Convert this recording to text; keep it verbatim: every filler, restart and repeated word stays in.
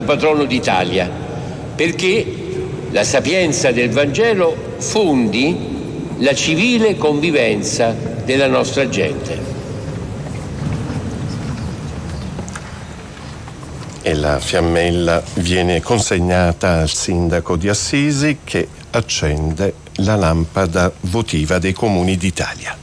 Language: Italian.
patrono d'Italia, perché la sapienza del Vangelo fondi la civile convivenza della nostra gente. E la fiammella viene consegnata al sindaco di Assisi, che accende la lampada votiva dei Comuni d'Italia.